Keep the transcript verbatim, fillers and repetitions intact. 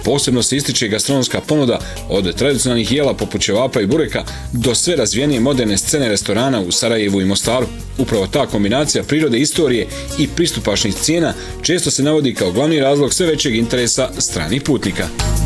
Posebno se ističe gastronomska ponuda od tradicionalnih jela poput ćevapa i bureka do sve razvijenije moderne scene restorana u Sarajevu i Mostaru. Upravo ta kombinacija prirode, istorije i pristupačnih cijena često se navodi kao glavni razlog sve većeg interesa stranih putnika.